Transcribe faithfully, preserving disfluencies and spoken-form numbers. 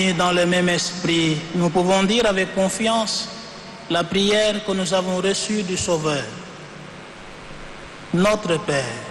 Dans le même esprit, nous pouvons dire avec confiance la prière que nous avons reçue du Sauveur. Notre Père,